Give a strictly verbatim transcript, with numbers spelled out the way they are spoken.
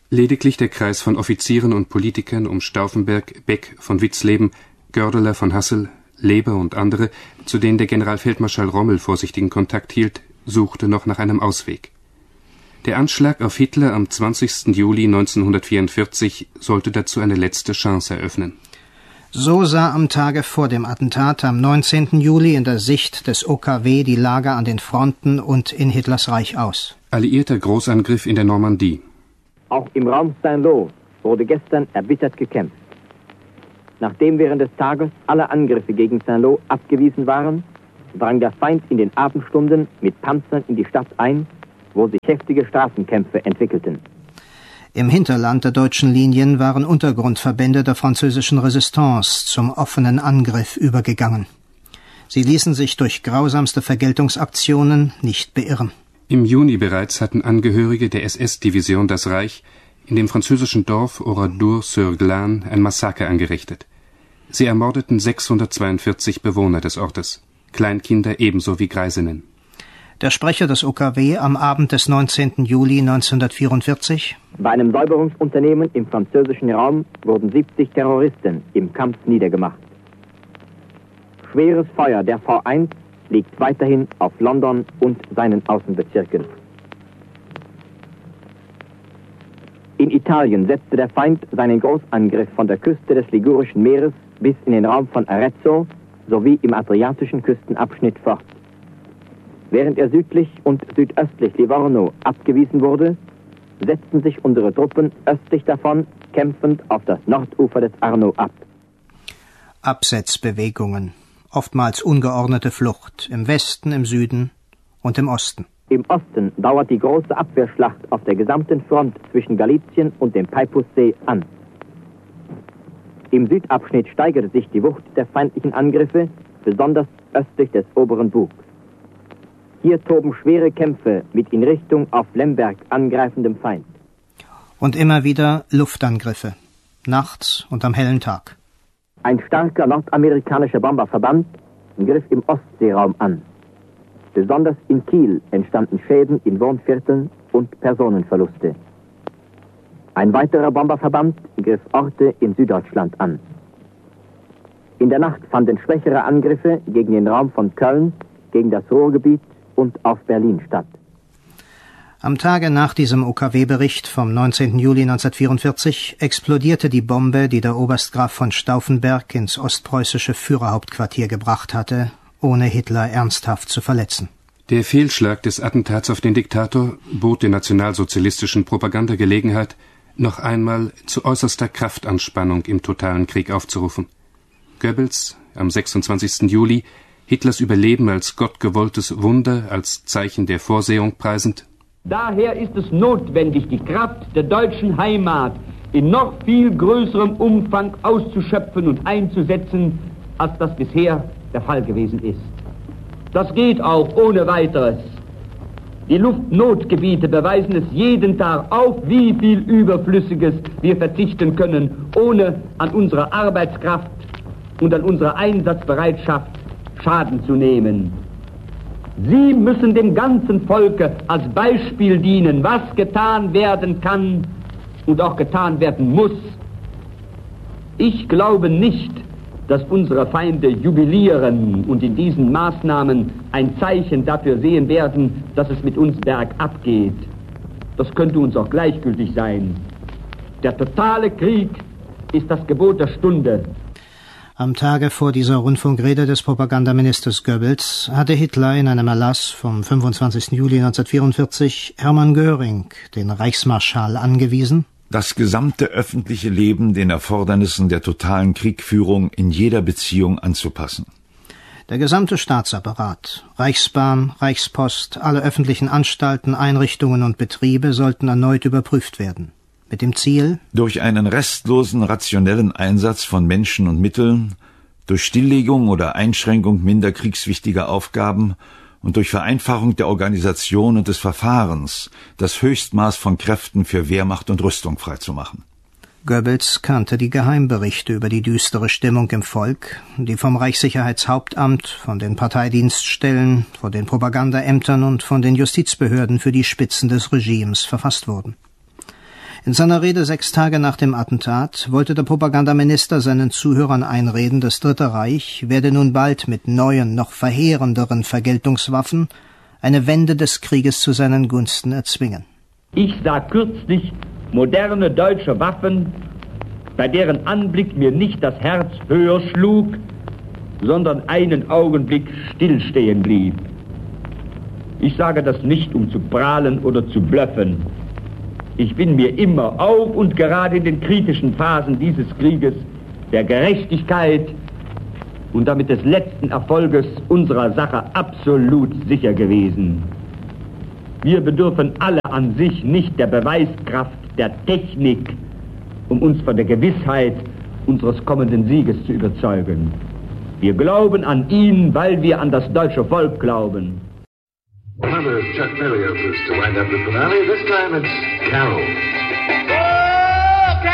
Lediglich der Kreis von Offizieren und Politikern um Stauffenberg, Beck von Witzleben, Gördeler von Hassel, Leber und andere, zu denen der Generalfeldmarschall Rommel vorsichtigen Kontakt hielt, suchte noch nach einem Ausweg. Der Anschlag auf Hitler am zwanzigsten Juli neunzehnhundertvierundvierzig sollte dazu eine letzte Chance eröffnen. So sah am Tage vor dem Attentat am neunzehnten Juli in der Sicht des O K W die Lage an den Fronten und in Hitlers Reich aus. Alliierter Großangriff in der Normandie. Auch im Raum Saint-Lô wurde gestern erbittert gekämpft. Nachdem während des Tages alle Angriffe gegen Saint-Lô abgewiesen waren, drang der Feind in den Abendstunden mit Panzern in die Stadt ein, wo sich heftige Straßenkämpfe entwickelten. Im Hinterland der deutschen Linien waren Untergrundverbände der französischen Resistance zum offenen Angriff übergegangen. Sie ließen sich durch grausamste Vergeltungsaktionen nicht beirren. Im Juni bereits hatten Angehörige der S S-Division das Reich in dem französischen Dorf Oradour-sur-Glane ein Massaker angerichtet. Sie ermordeten sechshundertzweiundvierzig Bewohner des Ortes, Kleinkinder ebenso wie Greisinnen. Der Sprecher des O K W am Abend des neunzehnten Juli neunzehnhundertvierundvierzig: Bei einem Säuberungsunternehmen im französischen Raum wurden siebzig Terroristen im Kampf niedergemacht. Schweres Feuer der V eins liegt weiterhin auf London und seinen Außenbezirken. In Italien setzte der Feind seinen Großangriff von der Küste des Ligurischen Meeres bis in den Raum von Arezzo sowie im adriatischen Küstenabschnitt fort. Während er südlich und südöstlich Livorno abgewiesen wurde, setzten sich unsere Truppen östlich davon kämpfend auf das Nordufer des Arno ab. Absetzbewegungen, oftmals ungeordnete Flucht, im Westen, im Süden und im Osten. Im Osten dauert die große Abwehrschlacht auf der gesamten Front zwischen Galizien und dem Peipussee an. Im Südabschnitt steigerte sich die Wucht der feindlichen Angriffe, besonders östlich des oberen Bugs. Hier toben schwere Kämpfe mit in Richtung auf Lemberg angreifendem Feind. Und immer wieder Luftangriffe, nachts und am hellen Tag. Ein starker nordamerikanischer Bomberverband griff im Ostseeraum an. Besonders in Kiel entstanden Schäden in Wohnvierteln und Personenverluste. Ein weiterer Bomberverband griff Orte in Süddeutschland an. In der Nacht fanden schwächere Angriffe gegen den Raum von Köln, gegen das Ruhrgebiet und auf Berlin statt. Am Tage nach diesem O K W-Bericht vom neunzehnten Juli neunzehnhundertvierundvierzig explodierte die Bombe, die der Oberst Graf von Stauffenberg ins ostpreußische Führerhauptquartier gebracht hatte, ohne Hitler ernsthaft zu verletzen. Der Fehlschlag des Attentats auf den Diktator bot der nationalsozialistischen Propaganda Gelegenheit, noch einmal zu äußerster Kraftanspannung im totalen Krieg aufzurufen. Goebbels am sechsundzwanzigsten Juli Hitlers Überleben als gottgewolltes Wunder, als Zeichen der Vorsehung preisend. Daher ist es notwendig, die Kraft der deutschen Heimat in noch viel größerem Umfang auszuschöpfen und einzusetzen, als das bisher der Fall gewesen ist. Das geht auch ohne weiteres. Die Luftnotgebiete beweisen es jeden Tag auf, wie viel Überflüssiges wir verzichten können, ohne an unserer Arbeitskraft und an unserer Einsatzbereitschaft Schaden zu nehmen. Sie müssen dem ganzen Volke als Beispiel dienen, was getan werden kann und auch getan werden muss. Ich glaube nicht, dass unsere Feinde jubilieren und in diesen Maßnahmen ein Zeichen dafür sehen werden, dass es mit uns bergab geht. Das könnte uns auch gleichgültig sein. Der totale Krieg ist das Gebot der Stunde. Am Tage vor dieser Rundfunkrede des Propagandaministers Goebbels hatte Hitler in einem Erlass vom fünfundzwanzigsten Juli neunzehnhundertvierundvierzig Hermann Göring, den Reichsmarschall, angewiesen, das gesamte öffentliche Leben den Erfordernissen der totalen Kriegführung in jeder Beziehung anzupassen. Der gesamte Staatsapparat, Reichsbahn, Reichspost, alle öffentlichen Anstalten, Einrichtungen und Betriebe sollten erneut überprüft werden. Mit dem Ziel, durch einen restlosen, rationellen Einsatz von Menschen und Mitteln, durch Stilllegung oder Einschränkung minder kriegswichtiger Aufgaben und durch Vereinfachung der Organisation und des Verfahrens das Höchstmaß von Kräften für Wehrmacht und Rüstung freizumachen. Goebbels kannte die Geheimberichte über die düstere Stimmung im Volk, die vom Reichssicherheitshauptamt, von den Parteidienststellen, von den Propagandaämtern und von den Justizbehörden für die Spitzen des Regimes verfasst wurden. In seiner Rede sechs Tage nach dem Attentat wollte der Propagandaminister seinen Zuhörern einreden, das Dritte Reich werde nun bald mit neuen, noch verheerenderen Vergeltungswaffen eine Wende des Krieges zu seinen Gunsten erzwingen. Ich sah kürzlich moderne deutsche Waffen, bei deren Anblick mir nicht das Herz höher schlug, sondern einen Augenblick stillstehen blieb. Ich sage das nicht, um zu prahlen oder zu bluffen. Ich bin mir immer, auch und gerade in den kritischen Phasen dieses Krieges, der Gerechtigkeit und damit des letzten Erfolges unserer Sache absolut sicher gewesen. Wir bedürfen alle an sich nicht der Beweiskraft der Technik, um uns von der Gewissheit unseres kommenden Sieges zu überzeugen. Wir glauben an ihn, weil wir an das deutsche Volk glauben. Another Chuck Berry opus to wind up the finale. This time it's Carol.